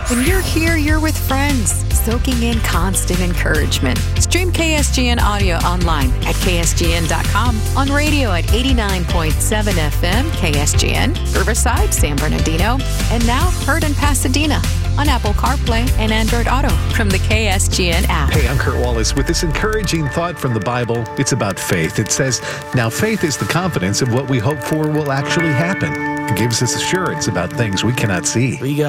When you're here, you're with friends, soaking in constant encouragement. Stream KSGN audio online at ksgn.com, on radio at 89.7 FM KSGN, Riverside, San Bernardino, and now heard in Pasadena on Apple CarPlay and Android Auto from the KSGN app. Hey, I'm Kurt Wallace with this encouraging thought from the Bible. It's about faith. It says, now faith is the confidence of what we hope for will actually happen. It gives us assurance about things we cannot see.